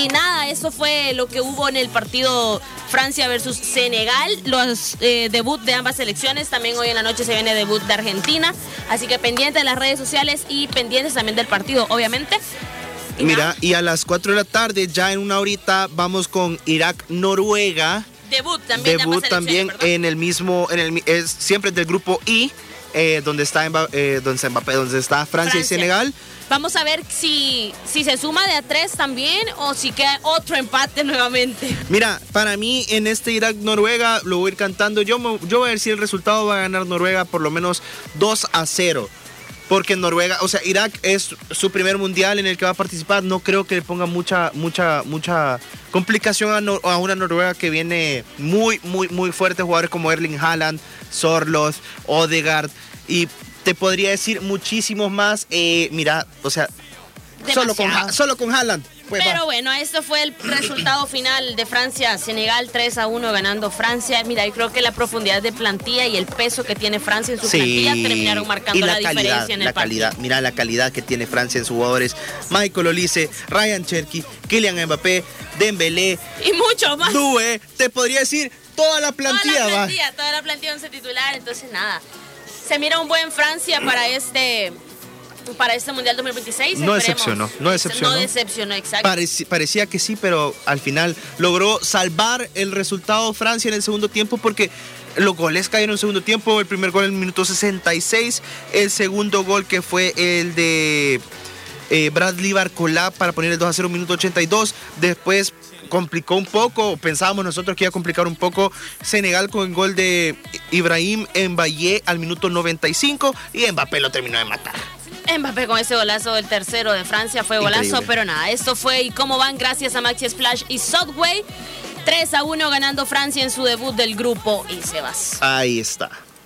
Y nada, eso fue lo que hubo en el partido Francia versus Senegal, los debut de ambas selecciones. También hoy en la noche se viene debut de Argentina, así que pendientes de las redes sociales y pendientes también del partido, obviamente. Mira, y a las 4 de la tarde, ya en una horita, vamos con Irak-Noruega. Debut también. Debut también en el mismo, es siempre del grupo I, donde está Mbappé, donde está Francia y Senegal. Vamos a ver si se suma de a 3 también o si queda otro empate nuevamente. Mira, para mí en este Irak-Noruega lo voy a ir cantando. Yo voy a ver si el resultado va a ganar Noruega por lo menos 2-0. Porque Noruega, o sea, Irak es su primer mundial en el que va a participar. No creo que le ponga mucha complicación a una Noruega que viene muy fuerte. Jugadores como Erling Haaland, Sorloth, Odegaard y te podría decir muchísimos más. Mira, o sea, solo con Haaland. Pues pero bueno, esto fue el resultado final de Francia-Senegal, 3-1 ganando Francia. Mira, yo creo que la profundidad de plantilla y el peso que tiene Francia en su plantilla terminaron marcando la diferencia en el partido. Mira la calidad que tiene Francia en sus jugadores. Michael Olise, Ryan Cherki, Kylian Mbappé, Dembélé. Y mucho más. Doué, te podría decir toda la plantilla. Toda la plantilla 11 titular, entonces nada. Se mira un buen Francia para este Mundial 2026. No decepcionó. No decepcionó, exacto. Parecía que sí, pero al final logró salvar el resultado Francia en el segundo tiempo porque los goles cayeron en el segundo tiempo. El primer gol en el minuto 66. El segundo gol que fue el de Bradley Barcola para poner el 2-0 en el minuto 82. Después complicó un poco, pensábamos nosotros que iba a complicar un poco Senegal con el gol de Ibrahim Mbaye al minuto 95 y Mbappé lo terminó de matar. Mbappé con ese golazo del tercero de Francia fue golazo. Increíble. Pero nada, esto fue y cómo van gracias a Maxi Splash y Subway. 3-1 ganando Francia en su debut del grupo y Sebas. Ahí está.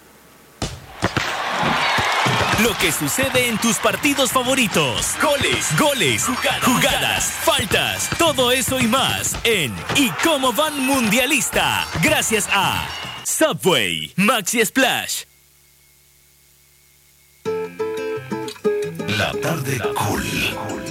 Lo que sucede en tus partidos favoritos. Goles, jugadas, faltas, todo eso y más en Y cómo van Mundialista. Gracias a Subway, Maxi Splash. La tarde cool.